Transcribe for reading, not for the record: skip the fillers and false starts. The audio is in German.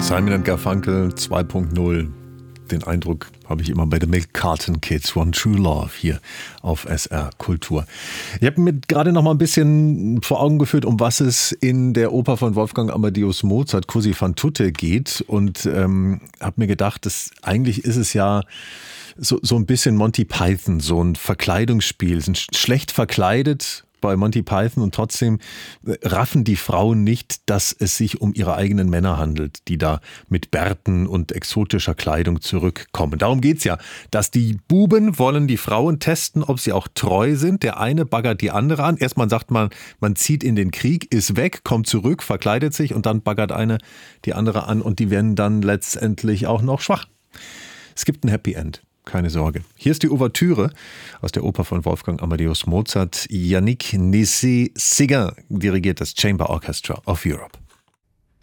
Simon & Garfunkel 2.0. Den Eindruck habe ich immer bei den Milk Carton Kids, One True Love hier auf SR Kultur. Ich habe mir gerade noch mal ein bisschen vor Augen geführt, um was es in der Oper von Wolfgang Amadeus Mozart, Così fan tutte, geht und habe mir gedacht, eigentlich ist es ja so ein bisschen Monty Python, so ein Verkleidungsspiel, sind schlecht verkleidet bei Monty Python und trotzdem raffen die Frauen nicht, dass es sich um ihre eigenen Männer handelt, die da mit Bärten und exotischer Kleidung zurückkommen. Darum geht's ja, dass die Buben wollen die Frauen testen, ob sie auch treu sind. Der eine baggert die andere an. Erstmal sagt man zieht in den Krieg, ist weg, kommt zurück, verkleidet sich und dann baggert eine die andere an und die werden dann letztendlich auch noch schwach. Es gibt ein Happy End. Keine Sorge. Hier ist die Ouvertüre aus der Oper von Wolfgang Amadeus Mozart. Yannick Nézet-Séguin dirigiert das Chamber Orchestra of Europe.